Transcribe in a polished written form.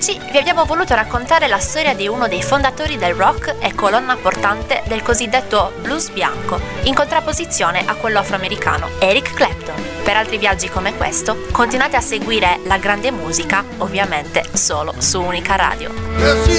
Oggi vi abbiamo voluto raccontare la storia di uno dei fondatori del rock e colonna portante del cosiddetto blues bianco, in contrapposizione a quello afroamericano, Eric Clapton. Per altri viaggi come questo, continuate a seguire la grande musica, ovviamente solo su Unica Radio.